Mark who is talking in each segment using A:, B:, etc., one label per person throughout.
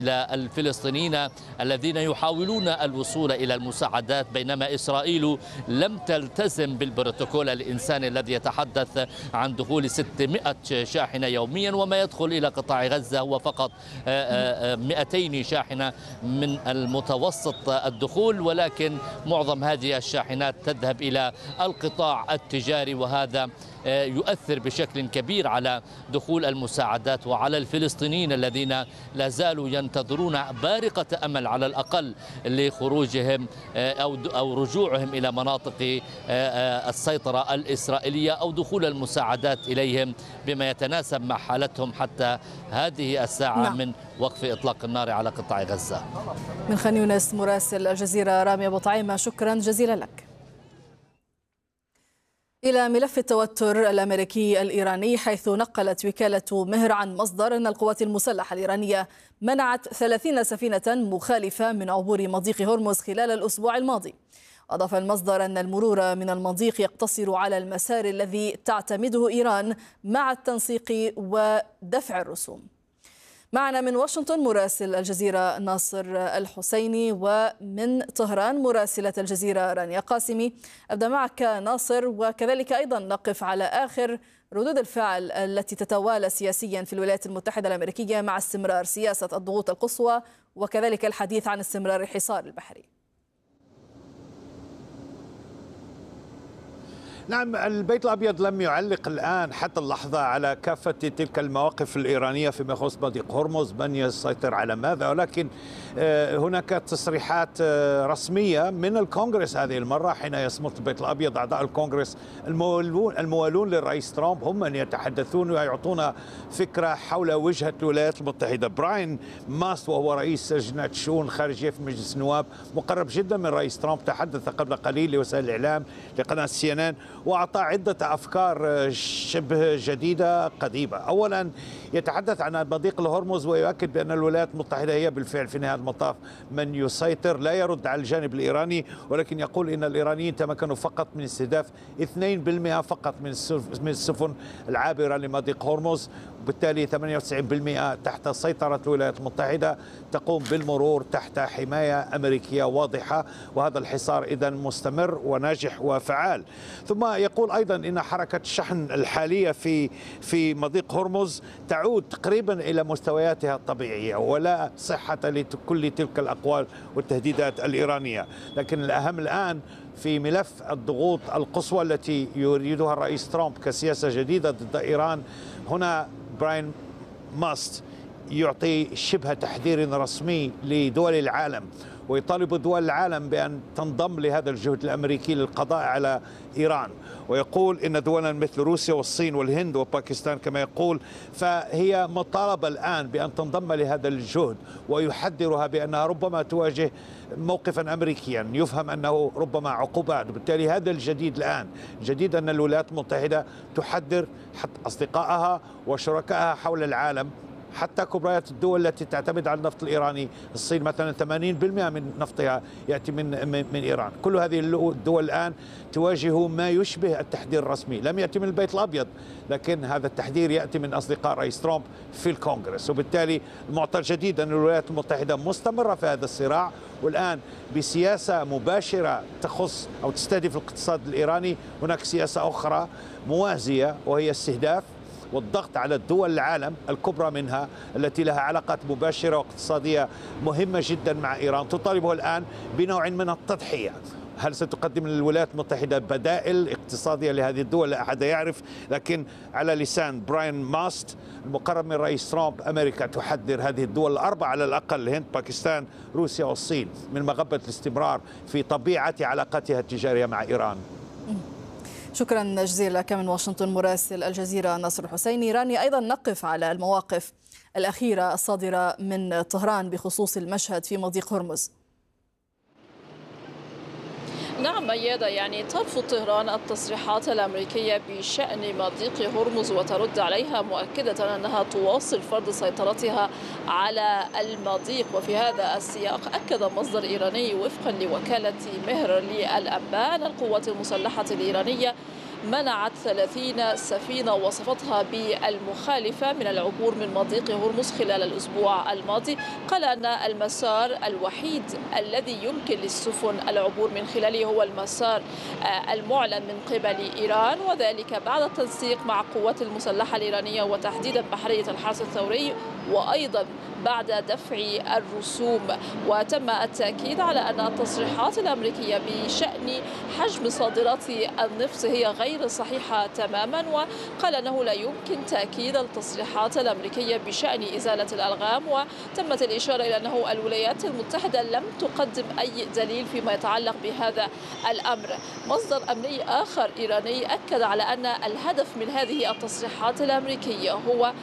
A: الفلسطينيين الذين يحاولون الوصول إلى المساعدات، بينما إسرائيل لم تلتزم بالبروتوكول الإنساني الذي يتحدث عن دخول 600 شاحنة يوميا، وما يدخل إلى قطاع غزة هو فقط 200 شاحنة من المتوسط الدخول، ولكن معظم هذه الشاحنات تذهب إلى القطاع التجاري، وهذا يؤثر بشكل كبير على دخول المساعدات وعلى الفلسطينيين الذين لا زالوا ينتظرون بارقة أمل على الأقل لخروجهم أو رجوعهم إلى مناطق السيطرة الإسرائيلية أو دخول المساعدات إليهم بما يتناسب مع حالتهم حتى هذه الساعة من وقف إطلاق النار على قطاع غزة.
B: من خان يونس مراسل الجزيرة رامي أبو طعيمة، شكرا جزيلا لك. إلى ملف التوتر الأمريكي الإيراني، حيث نقلت وكالة مهر عن مصدر أن القوات المسلحة الإيرانية منعت 30 سفينة مخالفة من عبور مضيق هرمز خلال الأسبوع الماضي. أضاف المصدر أن المرور من المضيق يقتصر على المسار الذي تعتمده إيران مع التنسيق ودفع الرسوم. معنا من واشنطن مراسل الجزيرة ناصر الحسيني، ومن طهران مراسلة الجزيرة رانيا قاسمي. أبدأ معك ناصر، وكذلك أيضا نقف على آخر ردود الفعل التي تتوالى سياسيا في الولايات المتحدة الأمريكية مع استمرار سياسة الضغوط القصوى، وكذلك الحديث عن استمرار الحصار البحري.
C: نعم، البيت الأبيض لم يعلق الآن حتى اللحظة على كافة تلك المواقف الإيرانية فيما يخص مضيق هرمز، من يسيطر على ماذا، ولكن هناك تصريحات رسمية من الكونغرس هذه المرة، حين يصمت البيت الأبيض أعضاء الكونغرس الموالون للرئيس ترامب هم من يتحدثون ويعطون فكرة حول وجهة الولايات المتحدة. براين ماست وهو رئيس لجنة شؤون خارجية في مجلس النواب، مقرب جدا من رئيس ترامب، تحدث قبل قليل لوسائل الإعلام لقناة CNN وأعطى عدة أفكار شبه جديدة قديمة. أولا يتحدث عن مضيق الهرمز ويؤكد بأن الولايات المتحدة هي بالفعل في نهاية المطاف من يسيطر، لا يرد على الجانب الإيراني، ولكن يقول إن الإيرانيين تمكنوا فقط من استهداف 2% فقط من السفن العابرة لمضيق هرمز، وبالتالي 98% تحت سيطرة الولايات المتحدة تقوم بالمرور تحت حماية أمريكية واضحة، وهذا الحصار إذن مستمر وناجح وفعال. ثم يقول أيضا إن حركة الشحن الحالية في مضيق هرمز تعود تقريبا إلى مستوياتها الطبيعية، ولا صحة لكل تلك الأقوال والتهديدات الإيرانية. لكن الأهم الآن في ملف الضغوط القصوى التي يريدها الرئيس ترامب كسياسة جديدة ضد إيران. هنا براين ماست يعطي شبه تحذير رسمي لدول العالم، ويطالب دول العالم بأن تنضم لهذا الجهد الأمريكي للقضاء على إيران، ويقول إن دولا مثل روسيا والصين والهند وباكستان كما يقول فهي مطالبة الآن بأن تنضم لهذا الجهد، ويحذرها بأنها ربما تواجه موقفا أمريكيا يفهم أنه ربما عقوبات. بالتالي هذا الجديد الآن، جديد أن الولايات المتحدة تحذر حتى أصدقائها وشركائها حول العالم، حتى كبريات الدول التي تعتمد على النفط الإيراني. الصين مثلا 80% من نفطها يأتي من إيران. كل هذه الدول الآن تواجه ما يشبه التحذير الرسمي، لم يأتي من البيت الأبيض، لكن هذا التحذير يأتي من أصدقاء رئيس ترامب في الكونغرس. وبالتالي المعطى الجديد أن الولايات المتحدة مستمرة في هذا الصراع، والآن بسياسة مباشرة تخص أو تستهدف الاقتصاد الإيراني. هناك سياسة أخرى موازية وهي استهداف والضغط على الدول العالم الكبرى منها التي لها علاقات مباشرة واقتصادية مهمة جدا مع إيران، تطالبها الآن بنوع من التضحية. هل ستقدم الولايات المتحدة بدائل اقتصادية لهذه الدول؟ لا أحد يعرف، لكن على لسان براين ماست المقرب من رئيس ترامب، أمريكا تحذر هذه الدول الأربعة على الأقل، الهند باكستان روسيا والصين، من مغبة الاستمرار في طبيعة علاقاتها التجارية مع إيران.
B: شكرا جزيلا لك من واشنطن مراسل الجزيرة ناصر الحسيني. راني، أيضا نقف على المواقف الأخيرة الصادرة من طهران بخصوص المشهد في مضيق هرمز.
D: نعم ميادة، يعني ترفض طهران التصريحات الأمريكية بشأن مضيق هرمز وترد عليها مؤكدة أنها تواصل فرض سيطرتها على المضيق. وفي هذا السياق أكد مصدر إيراني وفقا لوكالة مهر للأنباء أن القوات المسلحة الإيرانية منعت 30 سفينة وصفتها بالمخالفة من العبور من مضيق هرمز خلال الأسبوع الماضي. قال أن المسار الوحيد الذي يمكن للسفن العبور من خلاله هو المسار المعلن من قبل إيران، وذلك بعد التنسيق مع القوات المسلحة الإيرانية وتحديدا بحرية الحرس الثوري، وأيضا بعد دفع الرسوم. وتم التأكيد على أن التصريحات الأمريكية بشأن حجم صادرات النفط هي غير صحيحة تماما، وقال أنه لا يمكن تأكيد التصريحات الأمريكية بشأن إزالة الألغام. وتمت الإشارة إلى أنه الولايات المتحدة لم تقدم أي دليل فيما يتعلق بهذا الأمر. مصدر أمني آخر إيراني أكد على أن الهدف من هذه التصريحات الأمريكية هو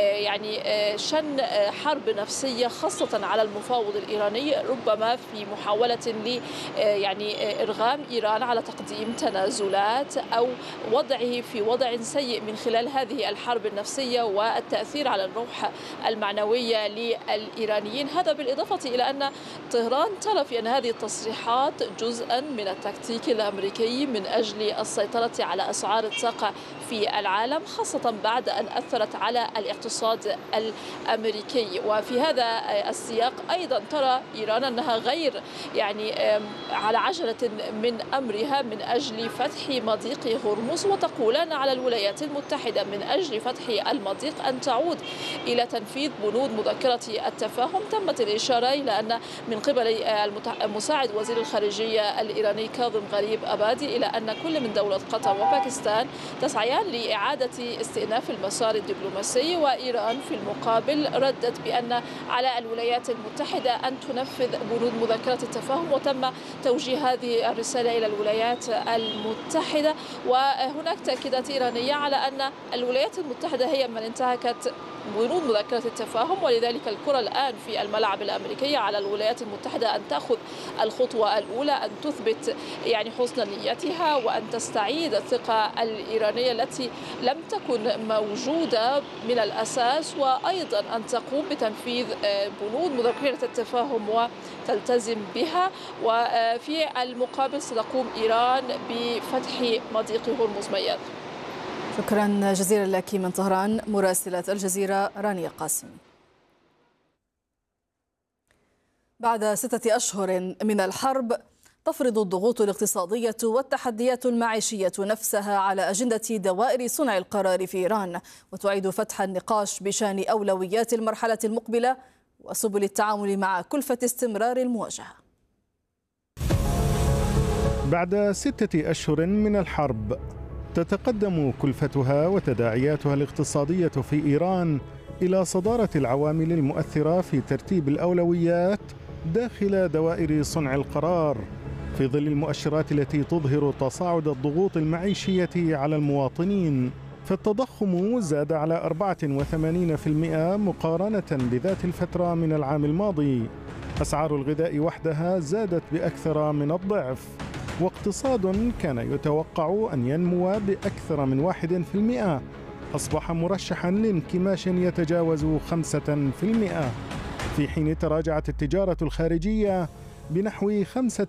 D: شن حرب نفسية خاصة على المفاوض الإيراني، ربما في محاولة ل إرغام إيران على تقديم تنازلات أو وضعه في وضع سيء من خلال هذه الحرب النفسية والتأثير على الروح المعنوية للإيرانيين. هذا بالإضافة إلى أن طهران ترى في أن هذه التصريحات جزءا من التكتيك الأمريكي من أجل السيطرة على أسعار الطاقة في العالم، خاصة بعد أن أثرت على الاقتصاد الأمريكي. وفي هذا السياق أيضا ترى إيران أنها غير على عجلة من أمرها من أجل فتح مضيق هرمز، وتقول أن على الولايات المتحدة من أجل فتح المضيق أن تعود إلى تنفيذ بنود مذكرة التفاهم. تمت الإشارة إلى أن من قبل مساعد وزير الخارجية الإيراني كاظم غريب أبادي إلى أن كل من دولة قطر وباكستان تسعيان لإعادة استئناف المسار الدبلوماسي، وإيران في المقابل ردت بأن على الولايات المتحدة أن تنفذ بنود مذكرة التفاهم. وتم توجيه هذه الرسالة إلى الولايات المتحدة. وهناك تأكيدات إيرانية على أن الولايات المتحدة هي من انتهكت بنود مذكرة التفاهم، ولذلك الكرة الآن في الملعب الأمريكي على الولايات المتحدة أن تأخذ الخطوة الأولى، أن تثبت حسن نيتها وأن تستعيد الثقة الإيرانية التي لم تكن موجودة من الأساس، وأيضا أن تقوم بتنفيذ بنود مذكرة التفاهم وتلتزم بها. وفي المقابل ستقوم إيران بفتح مضيق هرمز. مياد،
B: شكرا جزيلا لك من طهران مراسلة الجزيرة رانيا قاسم. بعد 6 أشهر من الحرب تفرض الضغوط الاقتصادية والتحديات المعيشية نفسها على أجندة دوائر صنع القرار في إيران، وتعيد فتح النقاش بشأن أولويات المرحلة المقبلة وسبل التعامل مع كلفة استمرار المواجهة.
E: بعد 6 أشهر من الحرب تتقدم كلفتها وتداعياتها الاقتصادية في إيران إلى صدارة العوامل المؤثرة في ترتيب الأولويات داخل دوائر صنع القرار، في ظل المؤشرات التي تظهر تصاعد الضغوط المعيشية على المواطنين. فالتضخم زاد على 84% مقارنة بذات الفترة من العام الماضي. أسعار الغذاء وحدها زادت بأكثر من الضعف، واقتصاد كان يتوقع أن ينمو بأكثر من 1% أصبح مرشحا لانكماش يتجاوز 5%، في حين تراجعت التجارة الخارجية بنحو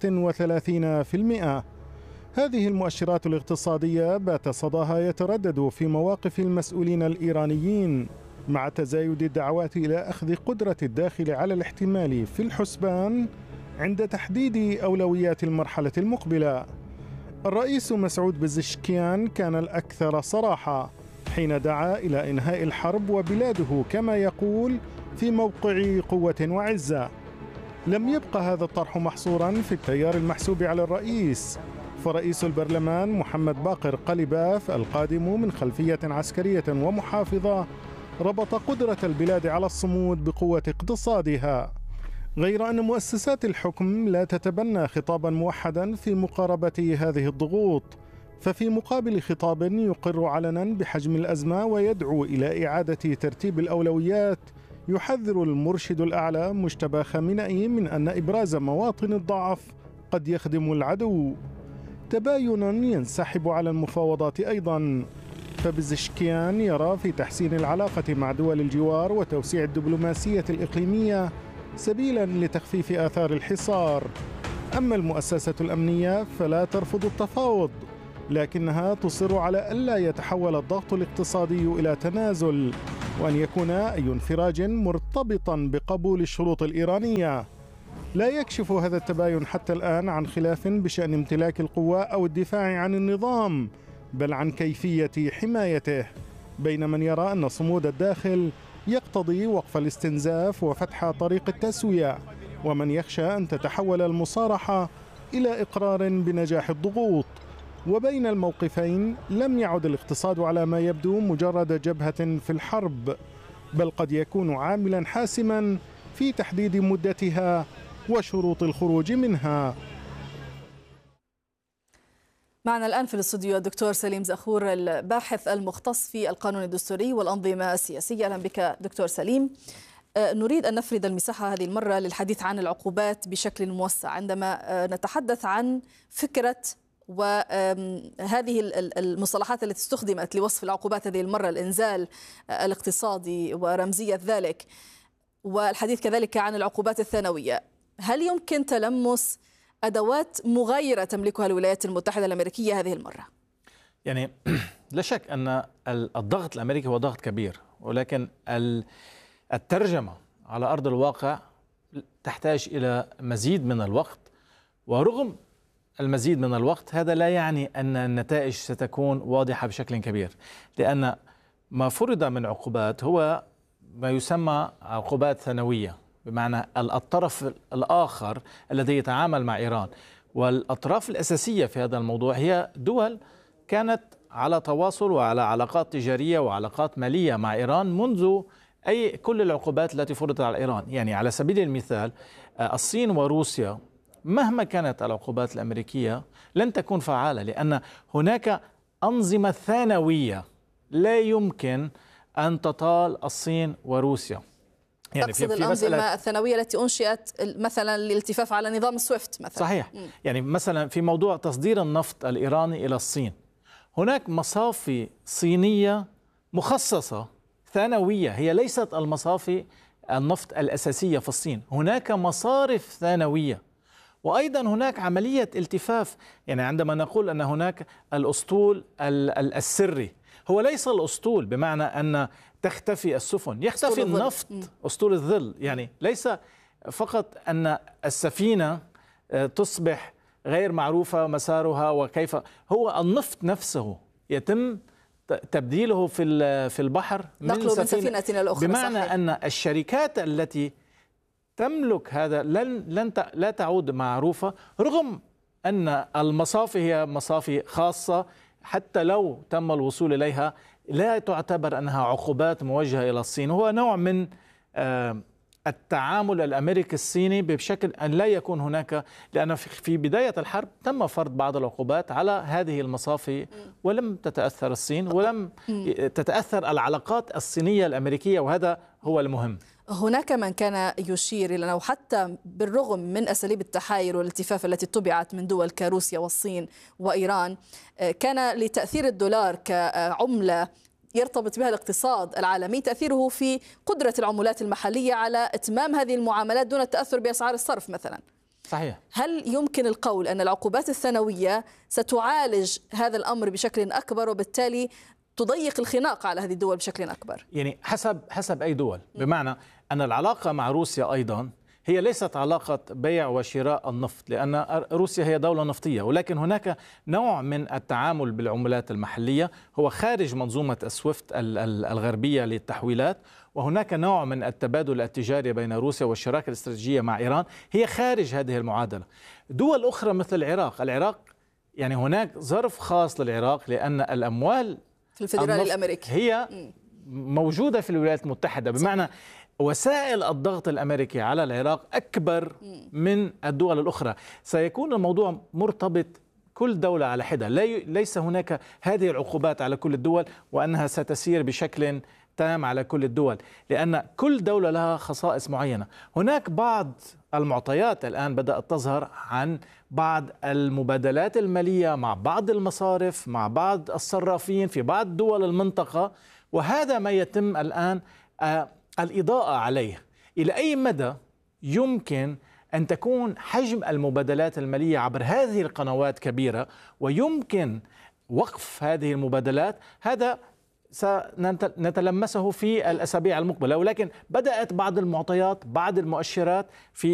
E: 35%. هذه المؤشرات الاقتصادية بات صداها يتردد في مواقف المسؤولين الإيرانيين، مع تزايد الدعوات إلى أخذ قدرة الداخل على الاحتمال في الحسبان عند تحديد أولويات المرحلة المقبلة. الرئيس مسعود بزشكيان كان الأكثر صراحة حين دعا إلى إنهاء الحرب وبلاده كما يقول في موقع قوة وعزة. لم يبقى هذا الطرح محصورا في التيار المحسوب على الرئيس، فرئيس البرلمان محمد باقر قلباف القادم من خلفية عسكرية ومحافظة ربط قدرة البلاد على الصمود بقوة اقتصادها، غير أن مؤسسات الحكم لا تتبنى خطابا موحدا في مقاربة هذه الضغوط. ففي مقابل خطاب يقر علنا بحجم الأزمة ويدعو إلى إعادة ترتيب الأولويات، يحذر المرشد الأعلى مجتبى خامنئي من أن إبراز مواطن الضعف قد يخدم العدو. تباين ينسحب على المفاوضات أيضا، فبزشكيان يرى في تحسين العلاقة مع دول الجوار وتوسيع الدبلوماسية الإقليمية سبيلا لتخفيف آثار الحصار. أما المؤسسة الأمنية فلا ترفض التفاوض، لكنها تصر على ألا يتحول الضغط الاقتصادي إلى تنازل، وأن يكون أي انفراج مرتبطا بقبول الشروط الإيرانية. لا يكشف هذا التباين حتى الآن عن خلاف بشأن امتلاك القوة أو الدفاع عن النظام، بل عن كيفية حمايته، بين من يرى أن صمود الداخل يقتضي وقف الاستنزاف وفتح طريق التسوية، ومن يخشى أن تتحول المصارحة إلى إقرار بنجاح الضغوط. وبين الموقفين لم يعد الاقتصاد على ما يبدو مجرد جبهة في الحرب، بل قد يكون عاملا حاسما في تحديد مدتها وشروط الخروج منها.
B: معنا الآن في الاستوديو الدكتور سليم زخور، الباحث المختص في القانون الدستوري والأنظمة السياسية. أهلا بك دكتور سليم. نريد أن نفرد المساحة هذه المرة للحديث عن العقوبات بشكل موسع، عندما نتحدث عن فكرة وهذه المصطلحات التي استخدمت لوصف العقوبات هذه المرة، الإنزال الاقتصادي ورمزية ذلك، والحديث كذلك عن العقوبات الثانوية. هل يمكن تلمس أدوات مغايرة تملكها الولايات المتحدة الأمريكية هذه المرة؟
F: يعني لا شك أن الضغط الأمريكي هو ضغط كبير، ولكن الترجمة على أرض الواقع تحتاج إلى مزيد من الوقت، ورغم المزيد من الوقت هذا لا يعني أن النتائج ستكون واضحة بشكل كبير، لأن ما فرض من عقوبات هو ما يسمى عقوبات ثانوية، بمعنى الطرف الآخر الذي يتعامل مع إيران. والأطراف الأساسية في هذا الموضوع هي دول كانت على تواصل وعلى علاقات تجارية وعلاقات مالية مع إيران منذ كل العقوبات التي فرضت على إيران. يعني على سبيل المثال الصين وروسيا مهما كانت العقوبات الأمريكية لن تكون فعالة، لأن هناك أنظمة ثانوية لا يمكن أن تطال الصين وروسيا.
B: يعني تقصد الأنظمة الثانوية التي أنشئت مثلا للالتفاف على نظام السويفت مثلا؟
F: صحيح. يعني مثلا في موضوع تصدير النفط الإيراني إلى الصين، هناك مصافي صينية مخصصة ثانوية، هي ليست المصافي النفط الأساسية في الصين، هناك مصارف ثانوية. وأيضا هناك عملية التفاف، يعني عندما نقول أن هناك الأسطول السري، هو ليس الأسطول بمعنى أن تختفي السفن، يختفي النفط، أسطول الظل. يعني ليس فقط أن السفينة تصبح غير معروفة مسارها وكيف، هو النفط نفسه يتم تبديله في البحر
B: نقله من سفينة إلى الأخرى،
F: بمعنى أن الشركات التي تملك هذا لا تعود معروفة، رغم أن المصافي هي مصافي خاصة، حتى لو تم الوصول إليها لا تعتبر أنها عقوبات موجهة إلى الصين. هو نوع من التعامل الأمريكي الصيني بشكل أن لا يكون هناك، لأن في بداية الحرب تم فرض بعض العقوبات على هذه المصافي ولم تتأثر الصين ولم تتأثر العلاقات الصينية الأمريكية، وهذا هو المهم.
B: هناك من كان يشير إلى أنه حتى بالرغم من أساليب التحايل والالتفاف التي اتبعت من دول كروسيا والصين وإيران، كان لتأثير الدولار كعملة يرتبط بها الاقتصاد العالمي تأثيره في قدرة العملات المحلية على إتمام هذه المعاملات دون التأثر بأسعار الصرف مثلا.
F: صحيح.
B: هل يمكن القول أن العقوبات الثانوية ستعالج هذا الأمر بشكل أكبر، وبالتالي تضيق الخناق على هذه الدول بشكل أكبر؟
F: يعني حسب أي دول، بمعنى أن العلاقة مع روسيا أيضا هي ليست علاقة بيع وشراء النفط، لأن روسيا هي دولة نفطية، ولكن هناك نوع من التعامل بالعملات المحلية هو خارج منظومة السويفت الغربية للتحويلات، وهناك نوع من التبادل التجاري بين روسيا والشراكة الاستراتيجية مع إيران هي خارج هذه المعادلة. دول أخرى مثل العراق يعني هناك ظرف خاص للعراق، لأن الأموال
B: في الفيدرالي الأمريكي
F: هي موجودة في الولايات المتحدة، بمعنى وسائل الضغط الأمريكي على العراق أكبر من الدول الأخرى. سيكون الموضوع مرتبط كل دولة على حدة، ليس هناك هذه العقوبات على كل الدول وأنها ستسير بشكل تام على كل الدول، لأن كل دولة لها خصائص معينة. هناك بعض المعطيات الآن بدأت تظهر عن بعض المبادلات المالية مع بعض المصارف، مع بعض الصرافين في بعض دول المنطقة، وهذا ما يتم الآن الإضاءة عليه. إلى أي مدى يمكن أن تكون حجم المبادلات المالية عبر هذه القنوات كبيرة، ويمكن وقف هذه المبادلات، هذا سنتلمسه في الأسابيع المقبلة، ولكن بدأت بعض المعطيات بعض المؤشرات في